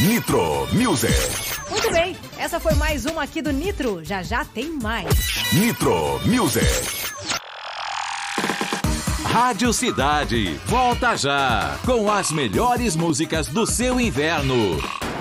Nitro Music. Muito bem, essa foi mais uma aqui do Nitro. Já já tem mais. Nitro Music. Rádio Cidade, volta já com as melhores músicas do seu inverno.